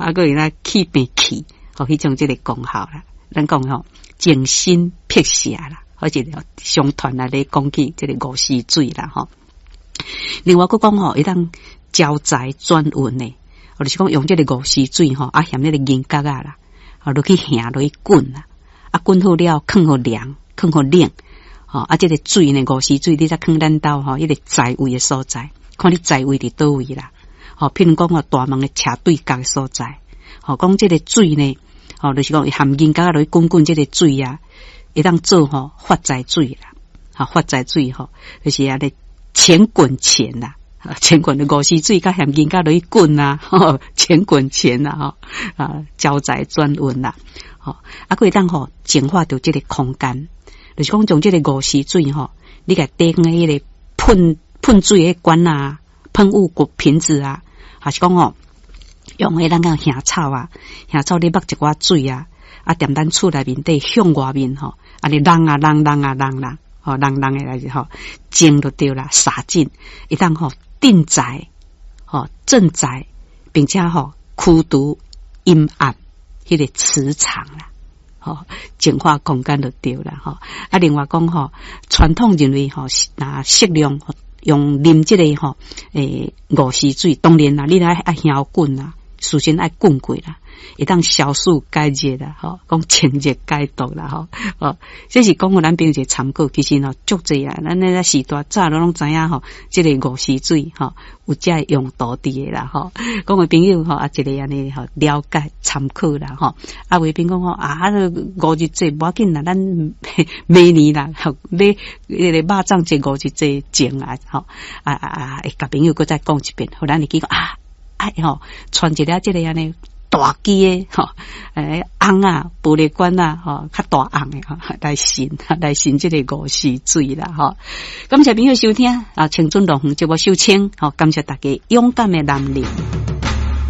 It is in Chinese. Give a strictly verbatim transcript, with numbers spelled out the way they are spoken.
啊个有那气病气，吼，迄种即个功效啦。咱讲吼，静心辟邪啦，或者上传来咧讲起即个五溪水啦，吼。另外佫讲吼，伊当招财转运呢，或者是讲用即个五溪水吼，啊嫌迄个银角啊啦，啊落去下落去滚啦，啊滚好了，放好凉，放好冷。吼、哦，啊，这个水呢，五溪水，你再放咱兜吼，一个财位的所在，看你财位伫倒位啦。吼、哦，譬如讲吼，大门的斜对角的所在，吼、哦，讲这个水呢，吼、哦，就是讲含银角落去滚滚，这个水啊，会当做吼发财水啦，哈、哦，发财水吼、哦，就是啊咧钱滚钱啦，钱滚的五溪水，甲含银角落去滚啦，吼，钱滚钱啦，吼，啊，招财转运啦，吼、哦，啊，可以当吼净化到这个空间。就是讲，从这个五溪水吼，你甲顶个迄个喷喷水的管啊、喷雾个瓶子啊，还是讲吼，用迄咱讲香草啊，香草你捌一寡水啊，啊踮咱厝内面底向外面吼，啊你啷啊啷啷啊啷啷，吼啷啷的来是吼，精就对啦，洒尽，一旦吼定宅，吼镇宅，并且吼驱除阴暗迄个磁场啦。吼，净化空间就对啦吼。啊，另外讲吼，传统认为吼，那适量用啉这个吼，诶，五溪水，当然啦，你来爱香滚啦，首先爱滚过啦，会当消暑解热啦，吼，讲清热解毒啦，吼，哦，这是讲互咱朋友一个参考。其实吼，足济啊，咱那时代早拢知影吼，这个五溪水吼有这用途伫诶啦，吼，讲个朋友吼啊，一个安尼吼了解参考啦，吼，啊，为边讲吼啊，五日节无要紧啦，咱明年啦，吼，买迄个肉粽节五日节前啊，吼，啊啊啊，会甲朋友搁再讲一遍，互咱会记讲啊，哎吼，传一个这个安尼。大机诶，吼，诶，红啊，玻璃管啊，吼，较大红诶，吼，来信，来信这个五溪水啦，吼。感谢朋友收听啊，青春龙节目收听，吼，感谢大家勇敢诶男人。